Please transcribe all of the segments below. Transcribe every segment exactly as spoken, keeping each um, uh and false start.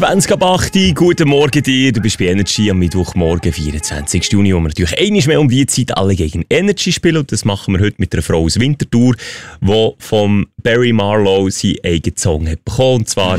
zwanzig ab acht. Guten Morgen dir. Du bist bei Energy am Mittwochmorgen, vierundzwanzigsten Juni, wo wir natürlich einmal mehr um die Zeit alle gegen Energy spielen. Und das machen wir heute mit einer Frau aus Winterthur, die vom Barry Manilow seinen eigenen Song hat bekommen. Und zwar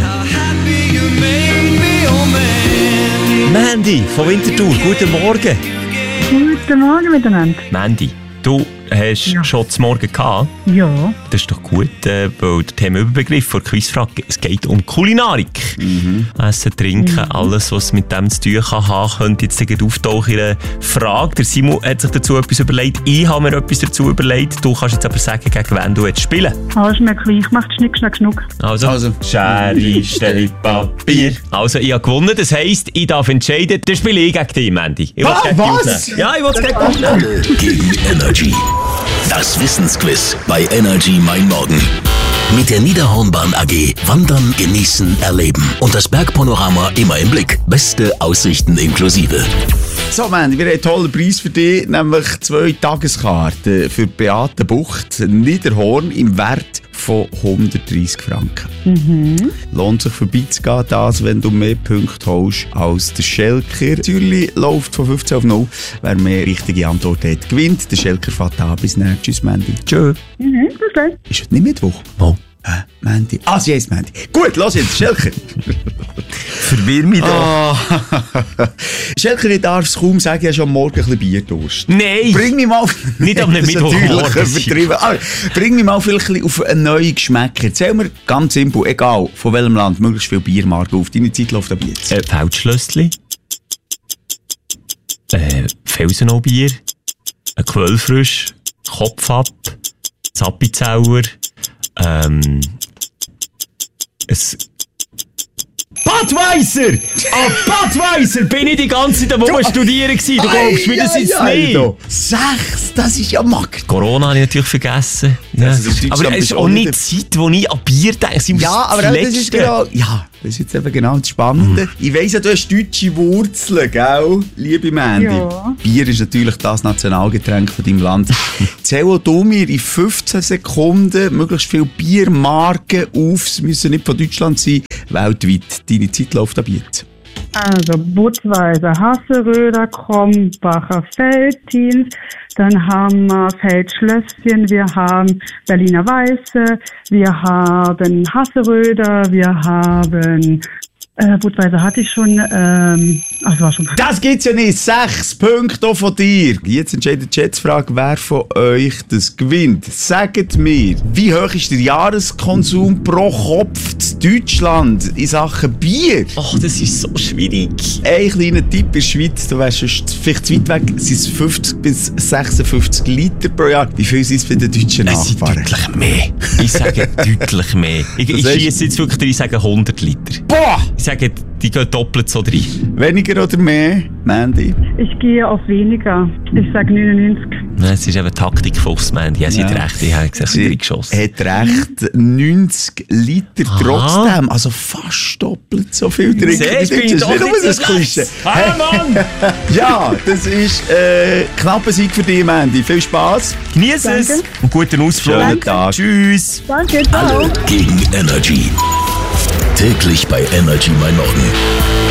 Mandy von Winterthur. Guten Morgen. Guten Morgen miteinander. Mandy, du hast ja. schon zum Morgen gehabt? Ja. Das ist doch gut, äh, weil der Themenüberbegriff vor Quizfrage, es geht um Kulinarik. Mhm. Essen, Trinken, mhm. alles, was mit dem zu tun kann haben, könnte jetzt gleich auftauchen in einer Frage. Der Simon hat sich dazu etwas überlegt, ich habe mir etwas dazu überlegt. Du kannst jetzt aber sagen, gegen wen du jetzt spielen. Alles mir gleich, macht Schnick, Schnack, Schnuck. Also, also. Schere, Stelle, Papier. Also, ich habe gewonnen, das heisst, ich darf entscheiden, dann spiele ich gegen dich, Mandy. Ich ah, was? Ja, ich will es gegen aufnehmen. Gegen Energy. Das Wissensquiz bei Energy Mein Morgen. Mit der Niederhornbahn A G wandern, genießen, erleben. Und das Bergpanorama immer im Blick. Beste Aussichten inklusive. So, Mandy, wir haben einen tollen Preis für dich, nämlich zwei Tageskarten für Beate Bucht, Niederhorn im Wert von hundertdreissig Franken. Mhm. Lohnt sich vorbeizugehen, das, wenn du mehr Punkte holst als der Schelker. Zürich läuft von fünfzehn auf null. Wer mehr richtige Antwort hat, gewinnt. Der Schelker fährt an. Bis dann. Tschüss, Mandy. Tschö. Mhm, bis gleich. Ist heute nicht Mittwoch? Wo? Hä? Mandy. Ah, sie heisst Mandy. Gut, los jetzt, Schelker. Verwirr mich doch. Oh. Schelker, ich darf es kaum sagen, ich habe schon am Morgen ein bisschen Bierdurst. Nein! Bring mich mal... Nicht am Mittwochmorgen. Ah, bring mich mal vielleicht ein bisschen auf einen neuen Geschmack. Erzähl mir ganz simpel, egal von welchem Land, möglichst viel Biermarken auf. Deine Zeit läuft ab jetzt. Äh, Feldschlössli. Äh, Felsenau-Bier. Ein Quellfrisch. Kopf ab. Zappizauer. Ähm... Es... Budweiser! Ah, Budweiser! Bin ich die ganze Zeit am studieren gewesen. Du glaubst mir das jetzt nicht? Sechs, das ist ja Markt. Corona habe ich natürlich vergessen. Ja. Also, aber es ist auch nicht die Zeit, wo ich an Bier denke. Ja, aber das ist genau... Ja, das ist jetzt eben genau das Spannende. Mhm. Ich weiss ja, du hast deutsche Wurzeln, gell, liebe Mandy? Ja. Bier ist natürlich das Nationalgetränk von deinem Land. Zähl auch du mir in fünfzehn Sekunden möglichst viele Biermarken auf. Es müssen nicht von Deutschland sein, weltweit. Deine Zeit läuft ab jetzt. Also Budweiser, Hasseröder, Krombacher, Veltins, dann haben wir Feldschlösschen, wir haben Berliner Weiße, wir haben Hasseröder, wir haben... Äh, Budweiser hatte ich schon, ähm, ach, das war schon... Das gibt's ja nicht! Sechs Punkte von dir! Jetzt entscheidet die Schätzfrage, wer von euch das gewinnt. Sagt mir, wie hoch ist der Jahreskonsum pro Kopf in Deutschland in Sachen Bier? Ach, das ist so schwierig. Ein kleiner Tipp in der Schweiz, du wärst vielleicht zu weit weg, sind es fünfzig bis sechsundfünfzig Liter pro Jahr. Wie viel sind es bei den deutschen Nachfahren? Deutlich mehr. Ich sage deutlich mehr. Ich, ich schiesse jetzt wirklich, ich sage hundert Liter. Boah! Ich sage, die gehen doppelt so rein. Weniger oder mehr, Mandy? Ich gehe auf weniger. Ich sage neunundneunzig. Es ist eben Taktik Fuchs, Mandy. Ja, sie hat recht. Ich habe gesagt, sie hat geschossen. Hat recht. neunzig Liter Aha. Trotzdem. Also fast doppelt so viel trinken. Das ist nicht nur das Klischee. Hey, Mann! Ja, das ist äh, knapper Sieg für dich, Mandy. Viel Spass. Genieß es. Und guten Ausflug. Schönen Tag. Tschüss. Danke, ciao. Alle gegen Energy. Täglich bei Energy Mein Morgen.